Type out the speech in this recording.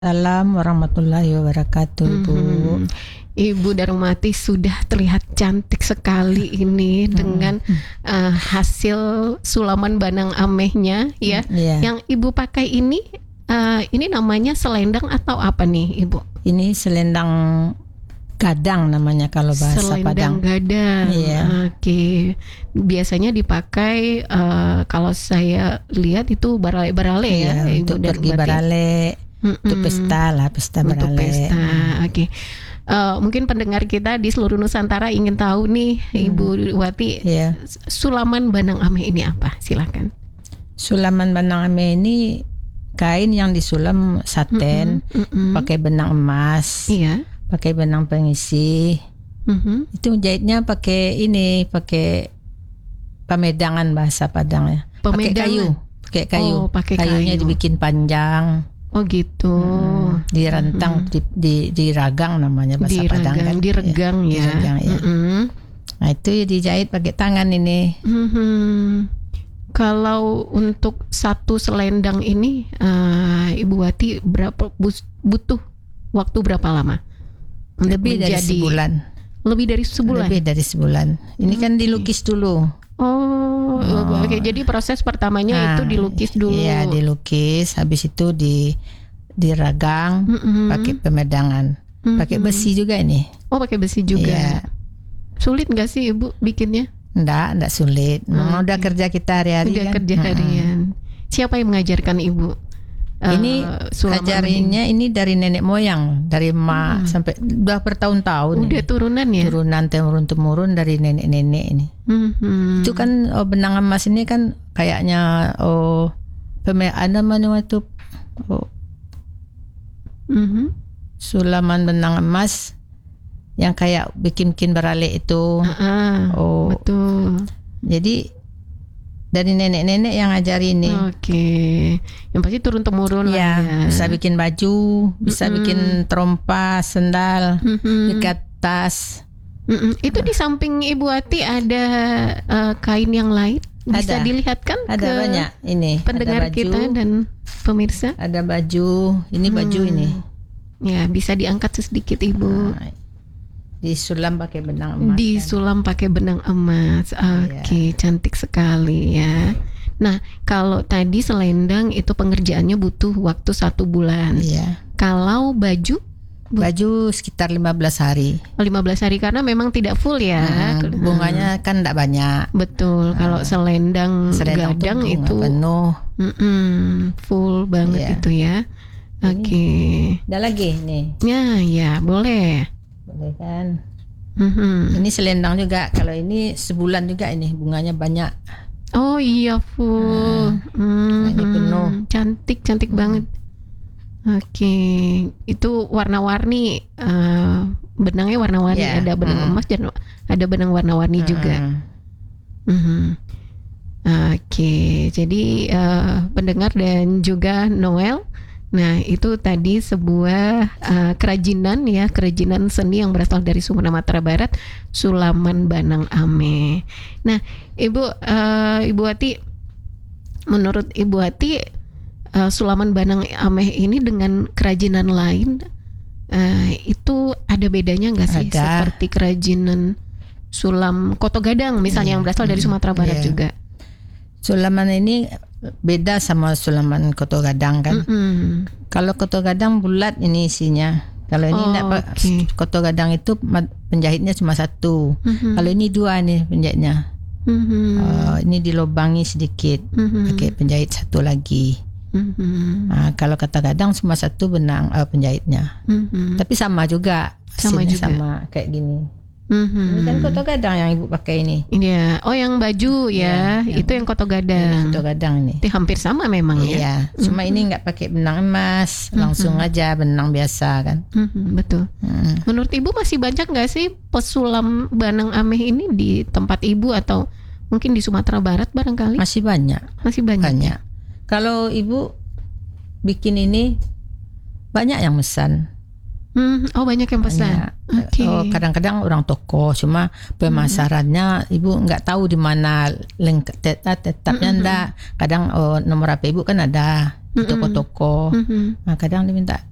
Salam warahmatullahi wabarakatuh, Bu. Ibu Darmawati sudah terlihat cantik sekali ini dengan hasil sulaman Banang Amehnya ya. Yang Ibu pakai ini namanya selendang atau apa nih, Ibu? Ini selendang gadang namanya kalau bahasa selendang Padang. Gadang. Iya. Oke. Biasanya dipakai kalau saya lihat itu barale-barale ya, Ibu Untuk pergi Darmawati. barale. Untuk pesta lah, pesta Untuk barale. pesta, oke. Mungkin pendengar kita di seluruh Nusantara ingin tahu nih, Ibu Wati, Iya. sulaman Banang Ameh ini apa? Silakan. Sulaman Banang Ameh ini kain yang disulam saten, pakai benang emas, Iya. pakai benang pengisi. Itu jahitnya pakai pemedangan bahasa Padang ya. Pakai kayu. Pakai kayu. Oh, pakai Kayunya kayu. dibikin panjang. Oh gitu. Direntang diragang namanya bahasa Padang kan. Diregang ya. Diregang, ya. Nah itu dijahit pakai tangan ini. Kalau untuk satu selendang ini, Ibu Wati butuh waktu berapa lama? Lebih dari sebulan. Lebih dari sebulan. Lebih dari sebulan. Ini kan dilukis dulu. Oke. Jadi proses pertamanya itu dilukis dulu. Iya, dilukis. Habis itu diragang pakai pemedangan. Pakai besi juga ini. Oh, pakai besi juga. Iya. Sulit nggak sih Ibu bikinnya? Enggak sulit. Memang udah kerja kita hari-hari Udah kan. kerja harian. Siapa yang mengajarkan Ibu? Ini ajarinnya ini dari nenek moyang, dari emak sampai udah bertahun-tahun. Udah ini. turunan ya? Turunan temurun-temurun dari nenek-nenek ini. Itu kan benang emas ini kan kayaknya ada mana itu sulaman benang emas yang kayak bikin barale itu. Betul. Jadi dari nenek-nenek yang ngajari ini. Oke. Yang pasti turun temurun ya, lah ya. Bisa bikin baju, bisa bikin trompas, sendal, ikat tas. Itu di samping Ibu Wati ada kain yang lain? Bisa dilihat kan? Ada banyak ini. Pendengar ada baju, kita dan pemirsa. Ada baju, ini baju ini. Ya, bisa diangkat sedikit Ibu. Disulam pakai benang emas. Disulam pakai benang emas. Oke, cantik sekali ya. Nah, kalau tadi selendang itu pengerjaannya butuh waktu 1 bulan. Iya. Kalau baju? Baju sekitar 15 hari. 15 hari karena memang tidak full ya. Bunganya kan tidak banyak. Betul. Kalau selendang gadang itu penuh. Full banget itu ya. Oke. Ada lagi nih. Ya, boleh. Boleh kan. Ini selendang juga. Kalau ini sebulan juga ini bunganya banyak. Oh iya full. Ini penuh. Cantik banget. Oke. Itu warna-warni. Benangnya warna-warni. Ada benang emas dan ada benang warna-warni juga. Oke. Jadi pendengar dan juga Noel. Nah, itu tadi sebuah kerajinan seni yang berasal dari Sumatera Barat, sulaman Banang Ameh. Nah, Ibu Wati, menurut Ibu Wati, sulaman Banang Ameh ini dengan kerajinan lain itu ada bedanya nggak sih? Ada. Seperti kerajinan sulam Koto Gadang misalnya yang berasal dari Sumatera Barat juga. Sulaman ini beda sama sulaman Koto Gadang kan. Kalau Koto Gadang bulat ini isinya. Kalau ini Koto Gadang itu penjahitnya cuma 1. Kalau ini 2 nih penjahitnya. Ini dilobangi sedikit, pakai penjahit 1 lagi. Kalau Koto Gadang cuma 1 benang penjahitnya. Tapi sama juga. Sama kayak gini. Ini kan Koto Gadang yang Ibu pakai ini. Iya. Oh, yang baju ya. Itu yang Koto Gadang. Koto Gadang ini. Itu hampir sama memang ya. Iya. Cuma ini nggak pakai benang emas, langsung aja benang biasa kan. Betul. Menurut Ibu masih banyak nggak sih pesulam Banang Ameh ini di tempat Ibu atau mungkin di Sumatera Barat barangkali? Masih banyak. Masih banyak. Kalau Ibu bikin ini banyak yang pesan. Oh, banyak yang pesan. Oke. Kadang-kadang orang toko, cuma pemasarannya Ibu nggak tahu di mana link tetapnya enggak. Kadang nomor HP Ibu kan ada di toko-toko. Nah, kadang diminta